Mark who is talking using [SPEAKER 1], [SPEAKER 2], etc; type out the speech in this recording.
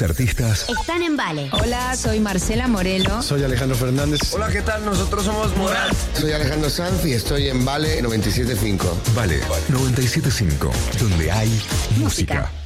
[SPEAKER 1] grandes artistas
[SPEAKER 2] están en Vale.
[SPEAKER 3] Hola, soy Marcela Morelo.
[SPEAKER 4] Soy Alejandro Fernández.
[SPEAKER 5] Hola, ¿qué tal? Nosotros somos Morat.
[SPEAKER 6] Soy Alejandro Sanz y estoy en Vale 97.5.
[SPEAKER 1] Vale 97.5, donde hay música.